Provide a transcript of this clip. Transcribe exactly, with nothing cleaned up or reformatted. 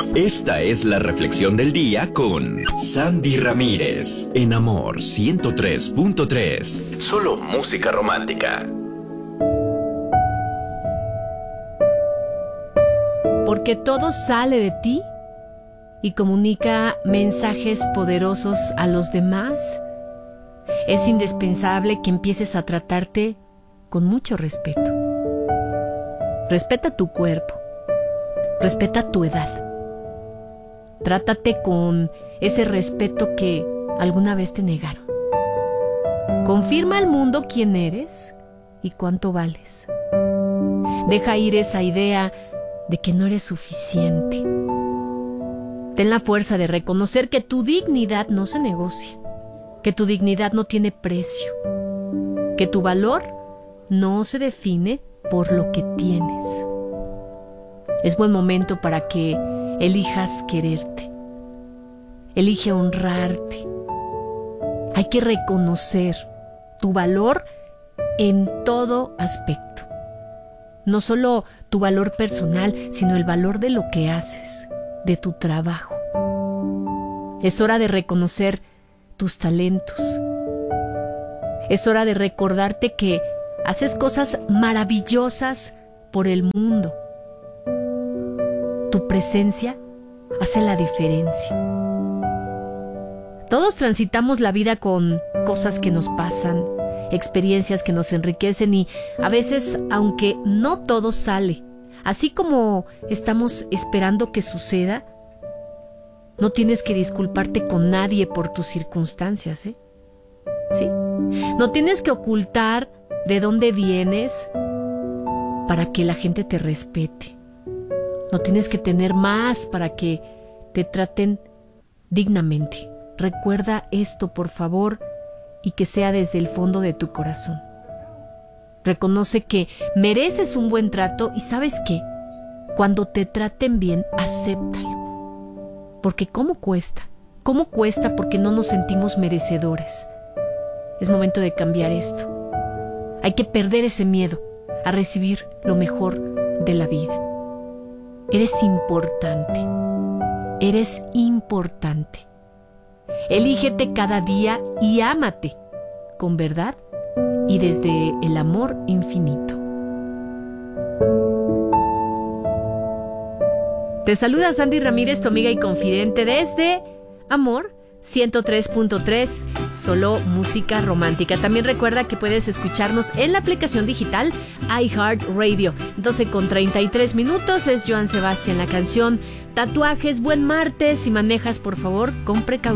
Esta es la reflexión del día con Sandy Ramírez en Amor ciento tres punto tres. Solo música romántica. Porque todo sale de ti y comunica mensajes poderosos a los demás, es indispensable que empieces a tratarte con mucho respeto. Respeta tu cuerpo, respeta tu edad. Trátate con ese respeto que alguna vez te negaron. Confirma al mundo quién eres y cuánto vales. Deja ir esa idea de que no eres suficiente. Ten la fuerza de reconocer que tu dignidad no se negocia, que tu dignidad no tiene precio, que tu valor no se define por lo que tienes. Es buen momento para que elijas quererte. Elige honrarte. Hay que reconocer tu valor en todo aspecto. No solo tu valor personal, sino el valor de lo que haces, de tu trabajo. Es hora de reconocer tus talentos. Es hora de recordarte que haces cosas maravillosas por el mundo. Tu presencia hace la diferencia. Todos transitamos la vida con cosas que nos pasan, experiencias que nos enriquecen y a veces, aunque no todo sale, así como estamos esperando que suceda, no tienes que disculparte con nadie por tus circunstancias, ¿eh? ¿Sí? No tienes que ocultar de dónde vienes para que la gente te respete. No tienes que tener más para que te traten dignamente. Recuerda esto, por favor, y que sea desde el fondo de tu corazón. Reconoce que mereces un buen trato y ¿sabes qué? Cuando te traten bien, acéptalo. Porque ¿cómo cuesta? ¿Cómo cuesta porque no nos sentimos merecedores? Es momento de cambiar esto. Hay que perder ese miedo a recibir lo mejor de la vida. Eres importante. Eres importante. Elígete cada día y ámate con verdad y desde el amor infinito. Te saluda Sandy Ramírez, tu amiga y confidente desde Amor ciento tres punto tres, solo música romántica. También recuerda que puedes escucharnos en la aplicación digital iHeartRadio. doce con treinta y tres minutos es Joan Sebastián la canción. Tatuajes, buen martes. Si manejas, por favor, con precaución.